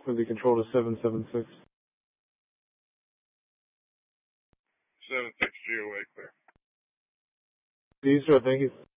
for the control to 776. 76 GOA clear. See you, sir. Thank you.